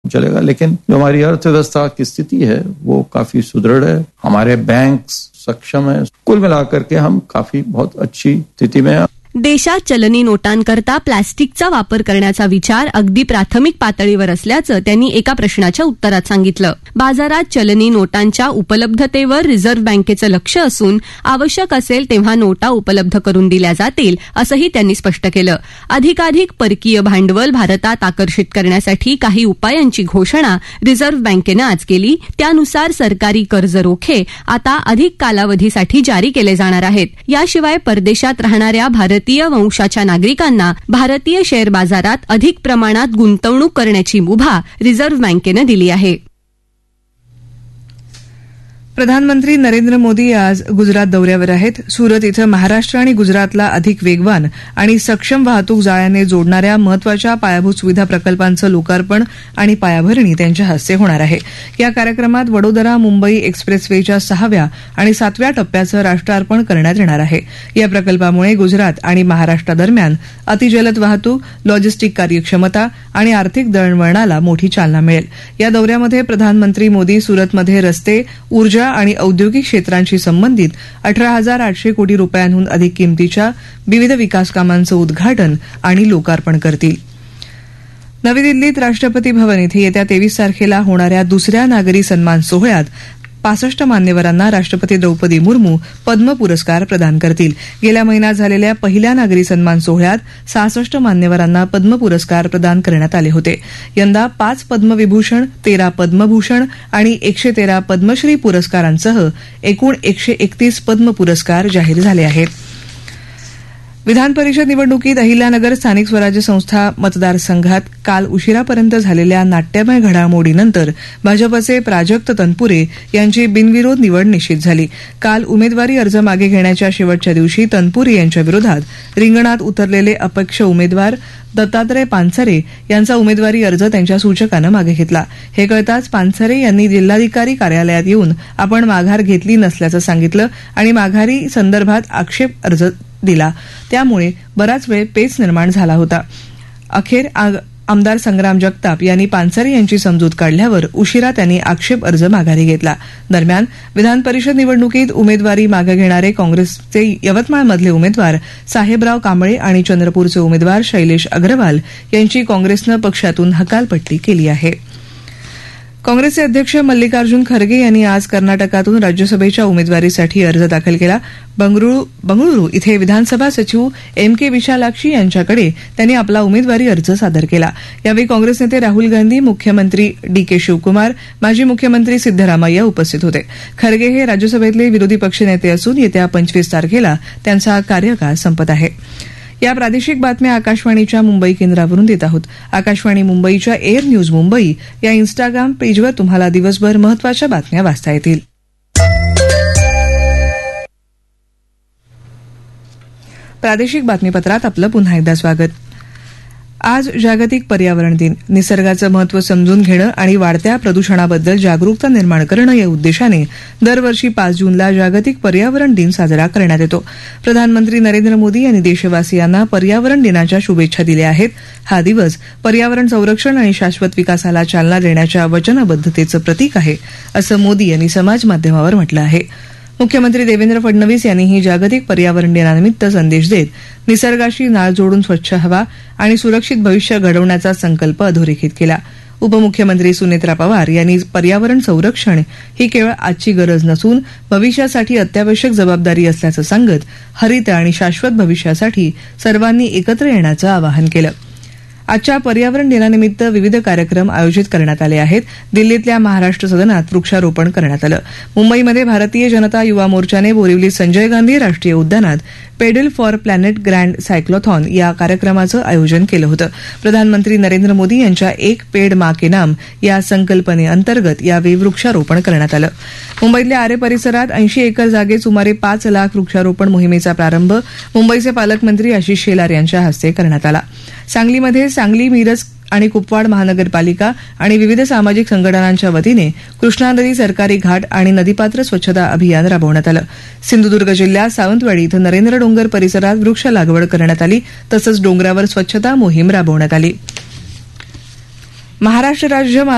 चलेगा, लेकिन जो हमारी अर्थव्यवस्था की स्थिति है वो काफी सुदृढ़ है, हमारे बैंक सक्षम है, कुल मिलाकर के हम काफी बहुत अच्छी स्थिति में हैं. देशात चलनी नोटांकरता प्लॅस्टिकचा वापर करण्याचा विचार अगदी प्राथमिक पातळीवर असल्याचं त्यांनी एका प्रश्नाच्या उत्तरात सांगितलं. बाजारात चलनी नोटांच्या उपलब्धतेवर रिझर्व्ह बँकेचं लक्ष असून आवश्यक असेल तेव्हा नोटा उपलब्ध करून दिल्या जातील असंही त्यांनी स्पष्ट केलं. अधिकाधिक परकीय भांडवल भारतात आकर्षित करण्यासाठी काही उपायांची घोषणा रिझर्व्ह बँकेनं आज केली. त्यानुसार सरकारी कर्ज रोखे आता अधिक कालावधीसाठी जारी केले जाणार आहेत. याशिवाय परदेशात राहणाऱ्या भारतीय वंशाच्या नागरिकांना भारतीय शेअर बाजारात अधिक प्रमाणात गुंतवणूक करण्याची मुभा रिझर्व्ह बँकेनं दिली आहे. प्रधानमंत्री नरेंद्र मोदी आज गुजरात दौऱ्यावर आहेत. सुरत इथं महाराष्ट्र आणि गुजरातला अधिक वेगवान आणि सक्षम वाहतूक जाळ्याने जोडणाऱ्या महत्वाच्या पायाभूत सुविधा प्रकल्पांचं लोकार्पण आणि पायाभरणी त्यांच्या हस्ते होणार आहे. या कार्यक्रमात वडोदरा मुंबई एक्सप्रेसवेच्या 6व्या आणि 7व्या टप्प्याचं राष्ट्रार्पण करण्यात येणार आहे. या प्रकल्पामुळे गुजरात आणि महाराष्ट्रादरम्यान अतिजलद वाहतूक, लॉजिस्टिक कार्यक्षमता आणि आर्थिक दळणवळणाला मोठी चालना मिळेल. या दौऱ्यामध्ये प्रधानमंत्री मोदी सुरतमध्ये रस्ते, ऊर्जा आणि औद्योगिक क्षेत्रांशी संबंधित 18,800 कोटी रुपयांहून अधिक किमतीच्या विविध विकास कामांचं उद्घाटन आणि लोकार्पण करतील. नवी दिल्लीत राष्ट्रपती भवन इथे येत्या 23 तारखेला होणाऱ्या दुसऱ्या नागरी सन्मान सोहळ्यात 65 मान्यवरांना राष्ट्रपती द्रौपदी मुर्मू पद्म पुरस्कार प्रदान करतील. गेल्या महिन्यात झालेल्या पहिल्या नागरी सन्मान सोहळ्यात 66 मान्यवरांना पद्म पुरस्कार प्रदान करण्यात आले होते. यंदा 5 पद्मविभूषण, 13 पद्मभूषण आणि 113 पद्मश्री पुरस्कारांसह एकूण 131 पद्म पुरस्कार जाहीर झाले आहेत. विधान परिषद निवडणुकीत अहिल्यानगर स्थानिक स्वराज्य संस्था मतदारसंघात काल उशिरापर्यंत झालेल्या नाट्यमय घडामोडीनंतर भाजपचे प्राजक्त तनपुरे यांची बिनविरोध निवड निश्चित झाली. काल उमेदवारी अर्ज मागे घेण्याच्या शेवटच्या दिवशी तनपुरे यांच्या विरोधात रिंगणात उतरलेले अपक्ष उमेदवार दत्तात्रय पानसरे यांचा उमेदवारी अर्ज त्यांच्या सूचकानं मागे घेतला. हे कळताच पानसरे यांनी जिल्हाधिकारी कार्यालयात येऊन आपण माघार घेतली नसल्याचं सांगितलं आणि माघारी संदर्भात आक्षेप अर्ज दिला. त्यामुळे बराच वेळ पेच निर्माण झाला होता. अखेर आमदार संग्राम जगताप यांनी पानसरे यांची समजूत काढल्यावर उशिरा त्यांनी आक्षेप अर्ज माघारी घेतला. दरम्यान विधान परिषद निवडणुकीत उमेदवारी मागे घेणारे काँग्रेसचे यवतमाळमधले उमेदवार साहेबराव कांबळे आणि चंद्रपूरचे उमेदवार शैलेश अग्रवाल यांची काँग्रेसनं पक्षातून हकालपट्टी केली आहे. काँग्रेसचे अध्यक्ष मल्लिकार्जुन खरगे यांनी आज कर्नाटकातून राज्यसभेच्या उमेदवारीसाठी अर्ज दाखल केला. बंगळुरू इथे विधानसभा सचिव एम के विशालाक्षी यांच्याकडे त्यांनी आपला उमेदवारी अर्ज सादर केला. यावेळी काँग्रेस नेते राहुल गांधी, मुख्यमंत्री डी के शिवकुमार, माजी मुख्यमंत्री सिद्धरामय्या उपस्थित होते. खरगे हे राज्यसभेतले विरोधी पक्षनेते असून येत्या 25 तारखेला त्यांचा कार्यकाळ संपत आहे. या प्रादेशिक बातम्या आकाशवाणीच्या मुंबई केंद्रावरून देत आहोत. आकाशवाणी मुंबईच्या एअर न्यूज मुंबई या इन्स्टाग्राम पेजवर तुम्हाला दिवसभर महत्वाच्या बातम्या वाचता येतील. प्रादेशिक बातमीपत्रात आपलं पुन्हा एकदा स्वागत. आज जागतिक पर्यावरण दिन. निसर्गाचं महत्त्व समजून घेणं आणि वाढत्या प्रदूषणाबद्दल जागरूकता निर्माण करणं या उद्देशाने दरवर्षी 5 जूनला जागतिक पर्यावरण दिन साजरा करण्यात येतो. प्रधानमंत्री नरेंद्र मोदी यांनी देशवासियांना पर्यावरण दिनाच्या शुभेच्छा दिल्या आहेत. हा दिवस पर्यावरण संरक्षण आणि शाश्वत विकासाला चालना देण्याच्या वचनबद्धतेचं प्रतीक आहे, असं मोदी यांनी समाजमाध्यमावर म्हटलं आहे. मुख्यमंत्री देवेंद्र फडणवीस यांनीही जागतिक पर्यावरण दिनानिमित्त संदेश देत निसर्गाशी नाळ जोडून स्वच्छ हवा आणि सुरक्षित भविष्य घडवण्याचा संकल्प अधोरेखित केला. उपमुख्यमंत्री सुनेत्रा पवार यांनी पर्यावरण संरक्षण ही केवळ आजची गरज नसून भविष्यासाठी अत्यावश्यक जबाबदारी असल्याचं सांगत हरित आणि शाश्वत भविष्यासाठी सर्वांनी एकत्र येण्याचं आवाहन केलं. आजच्या पर्यावरण दिनानिमित्त विविध कार्यक्रम आयोजित करण्यात आले आहेत. दिल्लीतल्या महाराष्ट्र सदनात वृक्षारोपण करण्यात आलं. मुंबईमध्ये भारतीय जनता युवा मोर्चाने बोरिवली संजय गांधी राष्ट्रीय उद्यानात pedal for planet grand cyclothon या कार्यक्रमाचं आयोजन केलं होतं. प्रधानमंत्री नरेंद्र मोदी यांच्या एक पेड मा के नाम या संकल्पनेअंतर्गत यावेळी वृक्षारोपण करण्यात आलं. मुंबईतल्या आरे परिसरात 80 एकर जागेत सुमारे 5 लाख वृक्षारोपण मोहिमेचा प्रारंभ मुंबईचे पालकमंत्री आशिष शेलार यांच्या हस्ते करण्यात आला. सांगलीमध्ये सांगली, मिरज आणि कुपवाड महानगरपालिका आणि विविध सामाजिक संघटनांच्या वतीने कृष्णा नदी, सरकारी घाट आणि नदीपात्र स्वच्छता अभियान राबवण्यात आलं. सिंधुदुर्ग जिल्ह्यात सावंतवाडी इथं नरेंद्र डोंगर परिसरात वृक्ष लागवड करण्यात आली. तसंच डोंगरावर स्वच्छता मोहीम राबवण्यात आली. महाराष्ट्र राज्य